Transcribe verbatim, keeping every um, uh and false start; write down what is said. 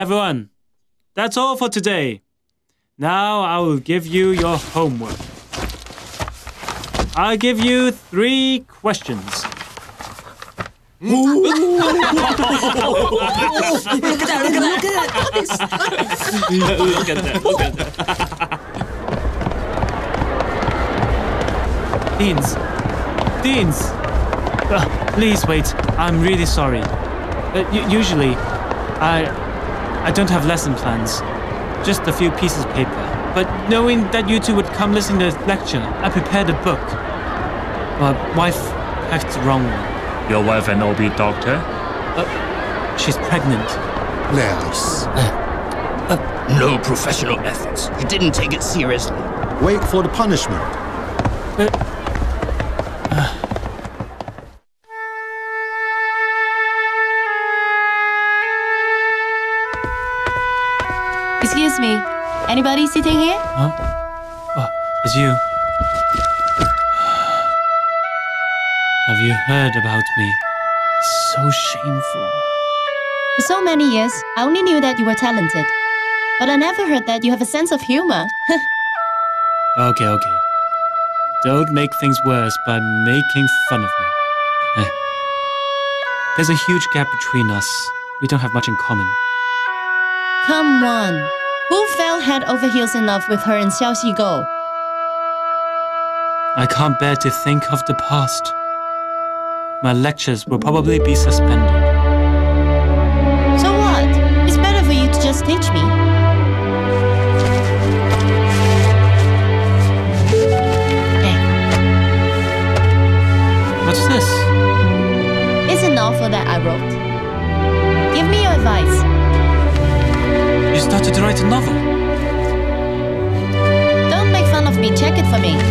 Everyone, that's all for today. Now I will give you your homework. I'll give you three questions. Look at that, look at that, look at that. Look at that, look at that. Deans. Deans. Uh, please wait. I'm really sorry. Uh, usually, I, I don't have lesson plans. Just a few pieces of paper. But knowing that you two would come listen to the lecture, I prepared a book. My wife packed the wrong one. Your wife an O B doctor? Uh, she's pregnant. Nice. Uh, no professional ethics. You didn't take it seriously. Wait for the punishment. But, uh, Excuse me. Anybody sitting here? huh? Oh, it's you. Have you heard about me? It's so shameful. For so many years, I only knew that you were talented. But I never heard that you have a sense of humor. Okay, okay. Don't make things worse by making fun of me. Eh. There's a huge gap between us. We don't have much in common. Come on. Who fell head over heels in love with her in Xiaoxi Go? I can't bear to think of the past. My lectures will probably be suspended. So what? It's better for you to just teach me. Eh. What's this? It's a novel that I wrote. Give me your advice. You started to write a novel? Don't make fun of me. Check it for me.